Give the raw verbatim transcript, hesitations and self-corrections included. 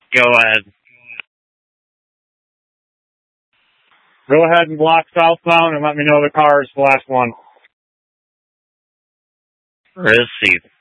Go ahead. Go ahead and block southbound and let me know the car is the last one. Receive.